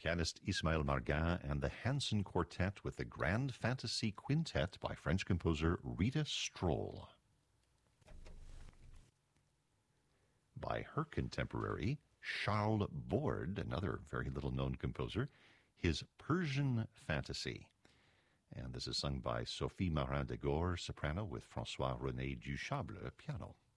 pianist Ismaël Margin and the Hanson Quartet with the Grand Fantasy Quintet by French composer Rita Stroll. By her contemporary, Charles Bord, another very little-known composer, his Persian Fantasy. And this is sung by Sophie Marin de Gore, soprano, with François-René Duchable, piano.